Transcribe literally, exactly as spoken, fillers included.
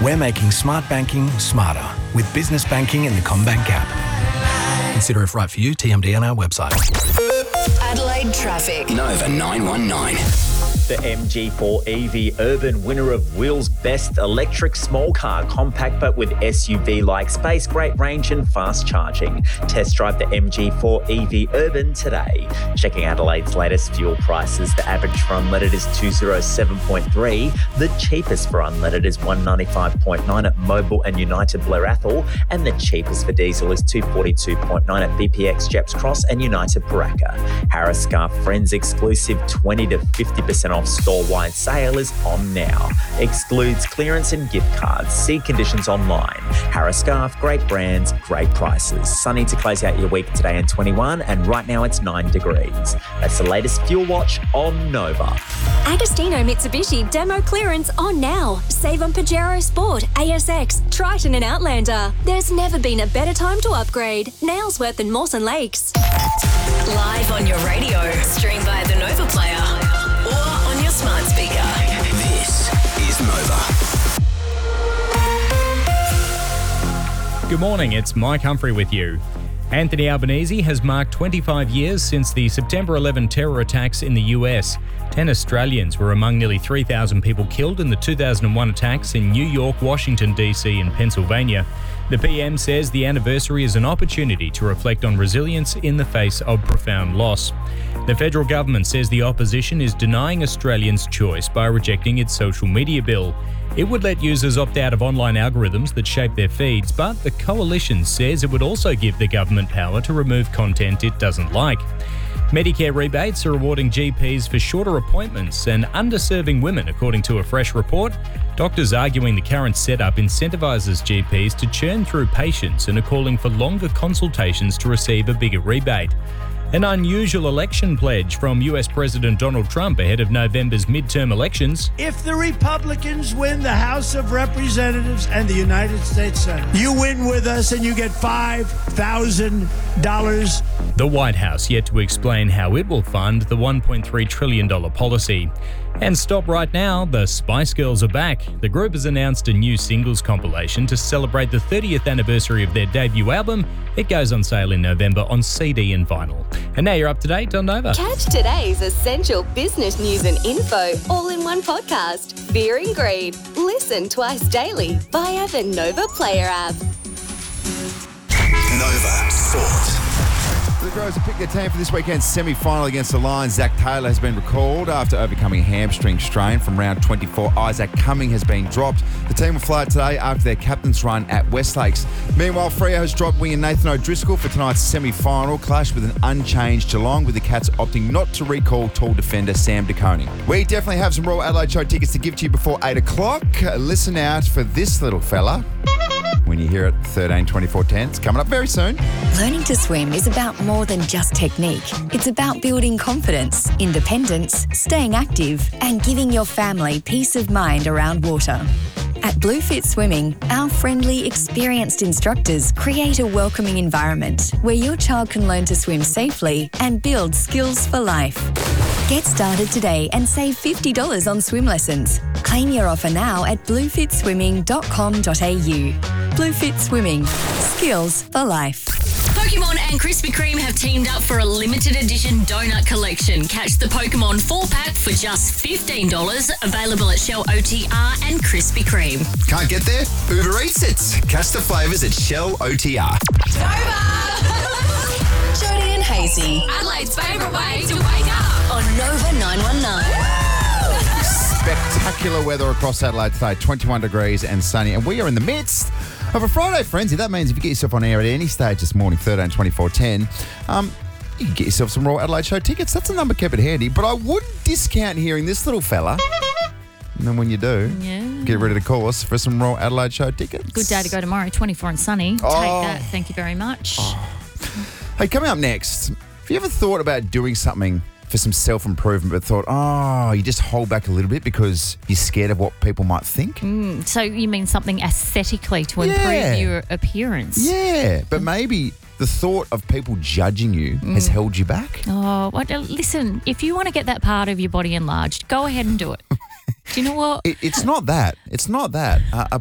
We're making smart banking smarter with business banking in the CommBank app. Consider if right for you. T M D on our website. Adelaide traffic. Nova nine one nine. The M G four E V Urban, winner of Wheel's Best Electric Small Car, compact but with S U V-like space, great range and fast charging. Test drive the M G four E V Urban today. Checking Adelaide's latest fuel prices, the average for unleaded is two oh seven point three. The cheapest for unleaded is one ninety-five point nine at Mobile and United Blair Athol, and the cheapest for diesel is two forty-two point nine at B P X Jeps Cross and United Paraka. Harris Scarf Friends exclusive twenty to fifty percent off store-wide sale is on now. Excludes clearance and gift cards. See conditions online. Harris Scarf, great brands, great prices. Sunny to close out your week today in twenty-one, and right now it's nine degrees. That's the latest fuel watch on Nova. Agostino Mitsubishi demo clearance on now. Save on Pajero Sport, A S X, Triton and Outlander. There's never been a better time to upgrade. Nailsworth and Mawson Lakes. Live on your radio. Stream by the Nova Player or on your smart speaker. This is Nova. Good morning, it's Mike Humphrey with you. Anthony Albanese has marked twenty-five years since the September eleventh terror attacks in the U S. Ten Australians were among nearly three thousand people killed in the two thousand one attacks in New York, Washington, D C and Pennsylvania. The P M says the anniversary is an opportunity to reflect on resilience in the face of profound loss. The federal government says the opposition is denying Australians choice by rejecting its social media bill. It would let users opt out of online algorithms that shape their feeds, but the coalition says it would also give the government power to remove content it doesn't like. Medicare rebates are awarding G Ps for shorter appointments and underserving women, according to a fresh report. Doctors arguing the current setup incentivises G Ps to churn through patients and are calling for longer consultations to receive a bigger rebate. An unusual election pledge from U S President Donald Trump ahead of November's midterm elections. If the Republicans win the House of Representatives and the United States Senate, you win with us and you get five thousand dollars. The White House yet to explain how it will fund the one point three trillion dollars policy. And stop right now, the Spice Girls are back. The group has announced a new singles compilation to celebrate the thirtieth anniversary of their debut album. It goes on sale in November on C D and vinyl. And now you're up to date on Nova. Catch today's essential business news and info all in one podcast. Fear and Greed. Listen twice daily via the Nova Player app. Nova Sport. The Crows have picked their team for this weekend's semi-final against the Lions. Zach Taylor has been recalled after overcoming a hamstring strain from round twenty-four. Isaac Cumming has been dropped. The team will fly today after their captain's run at Westlakes. Meanwhile, Freo has dropped winger Nathan O'Driscoll for tonight's semi-final clash with an unchanged Geelong, with the Cats opting not to recall tall defender Sam De Koning. We definitely have some Royal Adelaide Show tickets to give to you before eight o'clock. Listen out for this little fella when you hear it thirteen twenty-four ten. It's coming up very soon. Learning to swim is about more than just technique. It's about building confidence, independence, staying active, and giving your family peace of mind around water. At Bluefit Swimming, our friendly, experienced instructors create a welcoming environment where your child can learn to swim safely and build skills for life. Get started today and save fifty dollars on swim lessons. Claim your offer now at bluefit swimming dot com dot a u. Bluefit Swimming. Skills for life. Pokemon and Krispy Kreme have teamed up for a limited edition donut collection. Catch the Pokemon four-pack for just fifteen dollars, available at Shell O T R and Krispy Kreme. Can't get there? Uber Eats it. Catch the flavours at Shell O T R. Jody and Hazy. Adelaide's favourite way to wake up on Nova nine one nine. Spectacular weather across Adelaide today, twenty-one degrees and sunny, and we are in the midst of a Friday frenzy. That means if you get yourself on air at any stage this morning, thirteen twenty-four ten, um, you can get yourself some Royal Adelaide Show tickets. That's a number, keep it handy. But I wouldn't discount hearing this little fella. And then when you do, yeah. get ready to call us for some Royal Adelaide Show tickets. Good day to go tomorrow, twenty-four and sunny. Oh. Take that. Thank you very much. Oh. Hey, coming up next, have you ever thought about doing something for some self-improvement but thought, oh, you just hold back a little bit because you're scared of what people might think? Mm, so you mean something aesthetically to Yeah. improve your appearance? Yeah, but maybe the thought of people judging you has held you back. Oh, well, listen, if you want to get that part of your body enlarged, go ahead and do it. Do you know what? It, it's not that. It's not that. Uh,